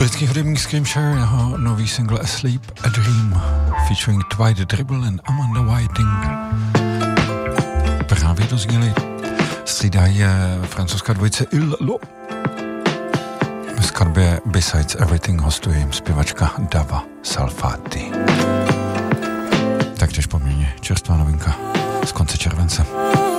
Britský hudebník Scrimshire, jeho nový single Asleep a Dream featuring Dwight Dribble and Amanda Whiting právě dozněli. Střídají francouzská dvojice Il Lo. V skladbě Besides Everything hostuje jim zpěvačka Dava Salfati. Takže poměrně čerstvá novinka z konce července.